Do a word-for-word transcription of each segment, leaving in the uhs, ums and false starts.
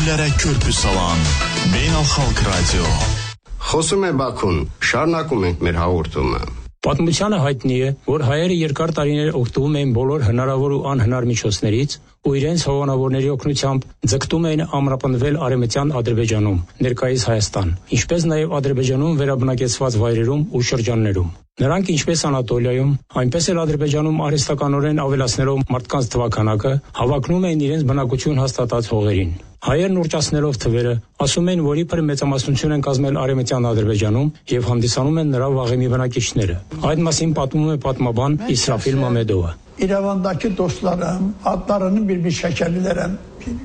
Գոյունները քյուրպու սալան Beynelxalq Radio Խոսում է Բաքուն, շարունակում ենք մեր հաղորդումը։ Պատմությանը հայտնի է, որ հայերը երկար տարիներ օգտվում էին բոլոր հնարավոր ու անհնար միջոցներից ու իրենց հովանավորների օգնությամբ ձգտում էին ամրապնդվել արևմտյան Ադրբեջանում, ներկայիս Հայաստան, ինչպես նաև Ադրբեջանում վերաբնակեցված վայրերում ու շրջաններում։ Նրանք ինչպես Անատոլիայում, այնպես էլ Ադրբեջանում արհեստականորեն ավելացնելով մարդկանց թվաքանակը, հավակնում էին իրենց բնակություն հաստատած հողերին։ Հայերն ուռճացնելով թվերը, ասում են, որ իբր մեծամասնություն են կազմել արևմտյան Ադրբեջանում եւ հանդիսանում են նրա վաղեմի բնակիչները։ Այդ մասին պատմում է պատմաբան İsrafil Mamedova. İrəvandakı dostlarım, adlarını bir-bir şəkərlilərəm.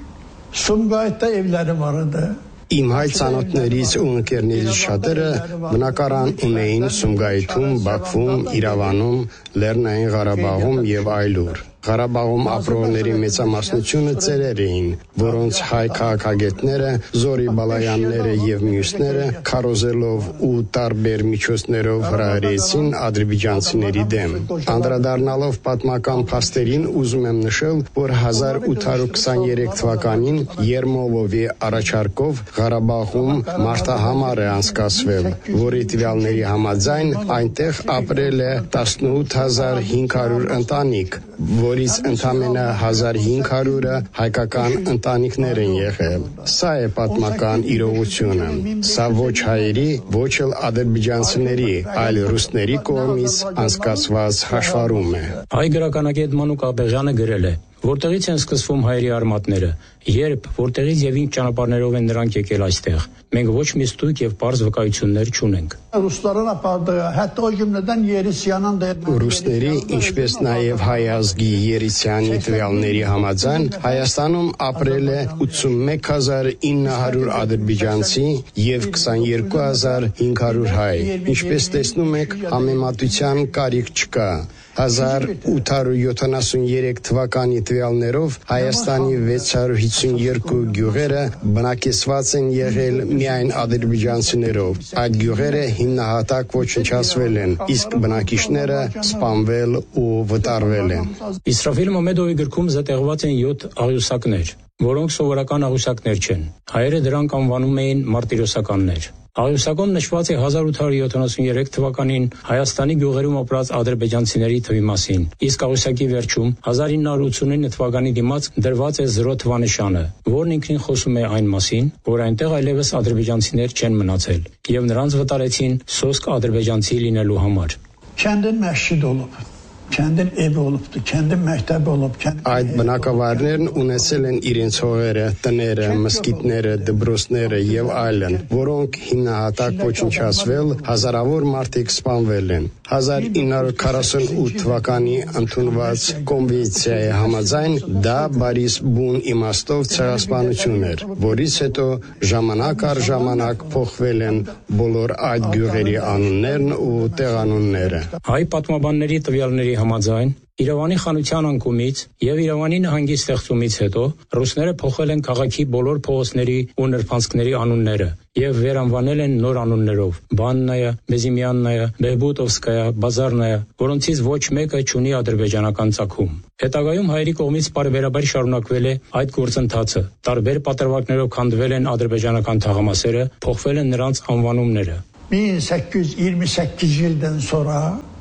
Sumqayıtda evləri var idi. Իմ հայ ցանոթներից ու ընկերներից շատերը բնակարան ունեին Սումգայիթում, Բաքվում, Իրավանում, Լեռնային Ղարաբաղում եւ այլուր։ Ղարաբաղում ապրողների մեծամասնությունը ծերեր էին, որոնց հայ քաղաքագետները, Զորի Բալայանները եւ մյուսները քարոզելով ու տարբեր միջոցներով հրահրեցին ադրբեջանցիների դեմ։ Անդրադառնալով պատմական փաստերին ուզում եմ նշել, որ հազար ութ հարյուր քսաներեք թվականին Երմոլովի առաջարկով Ղարաբաղում մարտահամար է անցկացվել, որի տվյալների համաձայն այնտեղ ապրել է տասնութ հազար հինգ հարյուր ընտանիք, որից ընդամենը հազար հինգ հարյուրը հայկական ընտանիքներ են եղել։ Սա է պատմական իրողությունը։ Սա ոչ հայերի, ոչ էլ ադրբեջանցիների, այլ ռուսների կողմից անցկացված հաշվառում է։ Հայ գրականագետ Մանուկ Աբեղյանը գրել է. Որտեղից են սկսվում հայերի արմատները, երբ, որտեղից եւ ինչ ճանապարհներով են նրանք եկել այստեղ։ Մենք ոչ մի ստույգ եւ པարզ վկայություններ չունենք։ Ռուսların ապարdığı, hətta o cümlədən Yerisyanın da Ռուսների, ինչպես նաեւ հայ ազգի Երիսյանի տվյալների համաձայն Հայաստանում ապրել է ութսունմեկ հազար ինը հարյուր ադրբեջանցի եւ քսաներկու հազար հինգ հարյուր հայ։ Ինչպես տեսնում եք, համեմատության կարիք չկա։ հազար ութ հարյուր յոթանասուներեք թվականի տվյալներով Հայաստանի վեց հարյուր հիսունյոթ գյուղերը բնակեցված են եղել միայն ադրբեջանցիներով։ Այդ գյուղերը հիմնահատակ ոչնչացվել են, իսկ բնակիչները սպանվել ու վտարվել են։ İsrafil Mamedovի գրքում զետեղված են յոթ աղյուսակներ, որոնք սովորական աղյուսակներ չեն։ Հայերը դրանք անվանում էին մարտիրոսականներ։ Աղյուսակում նշված է հազար ութ հարյուր յոթանասուներեք թվականին Հայաստանի գյուղերում ապրած ադրբեջանցիների թվի մասին, իսկ աղյուսակի վերջում հազար ինը հարյուր ութսունինը թվականի դիմաց դրված է զրո թվանշանը, որն ինքնին խոսում է այն մասին, որ այնտեղ այլևս ադրբեջանցիներ չեն մնացել, եւ նրանց վտարեցին սոսկ ադրբեջանցի լինելու համար։ Kəndin məscid olub. Kəndin evi olubdu, kəndin məktəbi olub, kəndin... Այդ բնակավայրներն ունեցել են իրենց հողերը, տները, մզկիթները, դպրոցները եւ այլն, որոնք հիմնահատակ ոչնչացվել, հազարավոր մարդիկ սպանվել են։ հազար ինը հարյուր քառասունութ թվականի ընդունված կոնվենցիայի համաձայն դա բարիս բուն իմաստով ցեղասպանություն էր, որից հետո ժամանակ առ ժամանակ փոխվել են բոլոր այդ գյուղերի անուններն ու տեղանունները։ Հայ պատմաբանների տվյալների համաձայն Իրավանի խանության անկումից եւ Իրավանի նահանգի ստեղծումից հետո ռուսները փոխել են քաղաքի բոլոր փողոցների ու նրբանցքների անունները եւ վերանվանել են նոր անուններով՝ Բաննայա, Բեզիմյաննայա, Բեհբուտովսկայա, Բազարնայա, որոնցից ոչ մեկը չունի ադրբեջանական ծագում։ Հետագայում հայերի կողմից բարբերաբար շարունակվել է այդ գործընթացը։ Տարբեր պատրվակներով քանդվել են ադրբեջանական թաղամասերը, փոխվել են նրանց անվանումները։ min səkkiz yüz iyirmi səkkiz ildən sonra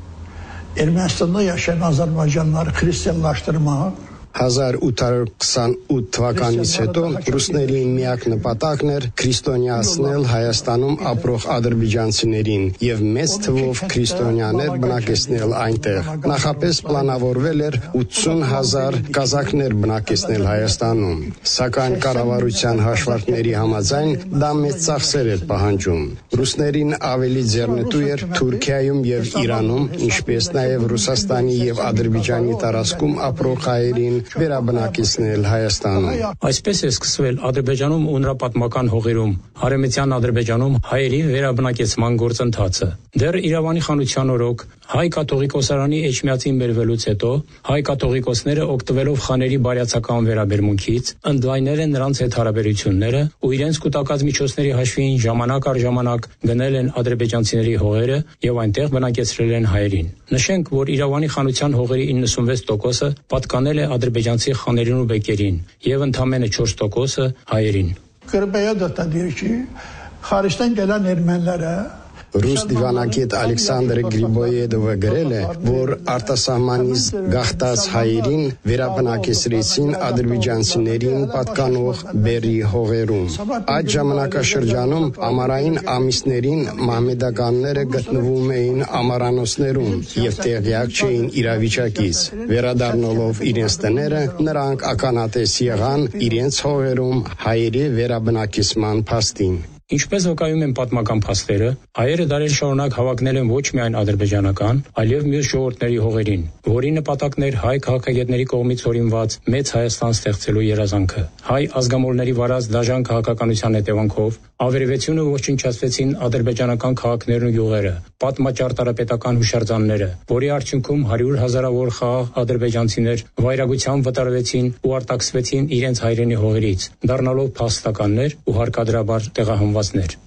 Ermənistanda yaşayan Azərbaycanlıları xristianlaşdırmaq հազար ութ հարյուր քսանութ թվականից հետո ռուսների միակ նպատակն էր քրիստոնեացնել Հայաստանում ապրող ադրբեջանցիներին եւ մեծ թվով քրիստոնյաներ բնակեցնել այնտեղ։ Նախապես պլանավորվել էր ութսուն հազար կազակներ բնակեցնել Հայաստանում, սակայն կառավարության հաշվարկների համաձայն դա մեծ ծախսեր էր պահանջում։ Ռուսներին ավելի ձեռնտու էր Թուրքիայում եւ Իրանում, ինչպես նաեւ Ռուսաստանի եւ Ադրբեջանի տարածքում ապրող հայերին վերաբնակեցնել Հայաստանում։ Այսպես է սկսվել Ադրբեջանում ու նրա պատմական հողերում, Արևմտյան Ադրբեջանում հայերի վերաբնակեցման գործընթացը։ Դեռ Իրավանի խանության օրոք հայ կաթողիկոսարանի էջմիածին բերվելուց հետո հայ կաթողիկոսները օգտվելով խաների բարյացակամ վերաբերմունքից ընդլայնել են նրանց հետ հարաբերությունները ու իրենց կուտակած միջոցների հաշվին ժամանակ առ ժամանակ գնել են ադրբեջանցիների հողերը եւ այնտեղ բնակեցրել են հայերին։ Նշենք, որ Իրավանի խանության հողերի իննսունվեց տոկոսը պատկանել է ադրբեջանցի խաներին ու բեկերին եւ ընդամենը չորս տոկոսը հայերին։ Qırbəyadov da deyir ki, xaricdən gələn ermənilərə Ռուս դիվանագետ Ալեքսանդր Գրիբոյեդովը գրել է, որ արտասահմանից գաղթած հայերին վերաբնակեցրեցին ադրբեջանցիներին պատկանող բեռի հողերում։ Այդ ժամանակաշրջանում ամառային ամիսներին մահմեդականները գտնվում էին ամառանոցներում եւ տեղյակ չէին իրավիճակից։ Վերադառնալով իրենց տները, նրանք ականատես եղան իրենց հողերում հայերի վերաբնակեցման փաստին։ Ինչպես վկայում են պատմական փաստերը, հայերը դարեր շարունակ հավակնել են ոչ միայն ադրբեջանական, այլև մյուս ժողովուրդների հողերին, որի նպատակն էր հայ քաղաքագետների կողմից օրինված մեծ Հայաստան ստեղծելու երազանքը։ Հայ ազգամոլների վարած դաժան քաղաքականության հետևանքով ավերևեցին ու ոչնչացվեցին ադրբեջանական քաղաքներն ու գյուղերը, պատմաճարտարապետական հուշարձանները, որի արդյունքում հարյուր հազարավոր խաղաղ ադրբեջանցիներ վայրագությամբ վտարվեցին ու արտաքսվեցին իրենց հայրենի հողերից, դառնալով փախստականներ ու հարկադրաբար տեղահանվածներ։